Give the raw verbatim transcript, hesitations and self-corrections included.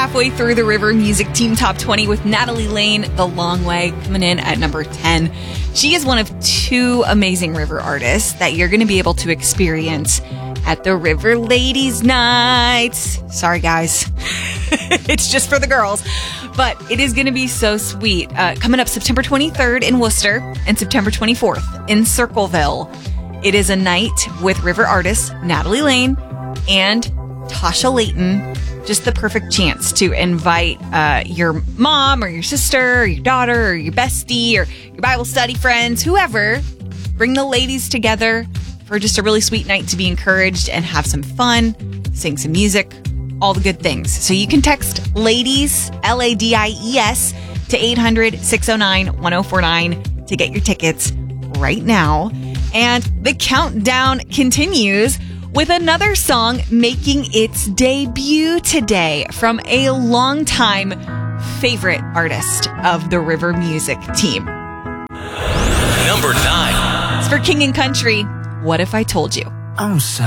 halfway through the River Music Team Top twenty with Natalie Lane, The Long Way, coming in at number ten. She is one of two amazing River artists that you're going to be able to experience at the River Ladies Night. Sorry, guys. It's just for the girls. But it is going to be so sweet. Uh, coming up September twenty-third in Worcester and September twenty-fourth in Circleville. It is a night with River artists Natalie Lane and Tasha Layton. Just the perfect chance to invite uh, your mom or your sister or your daughter or your bestie or your Bible study friends, whoever. Bring the ladies together for just a really sweet night to be encouraged and have some fun, sing some music, all the good things. So you can text LADIES, L A D I E S, to eight hundred, six oh nine, one oh four nine to get your tickets right now. And the countdown continues with another song making its debut today from a longtime favorite artist of the River Music Team. Number nine. It's for King and Country, What If I Told You? I'm sorry.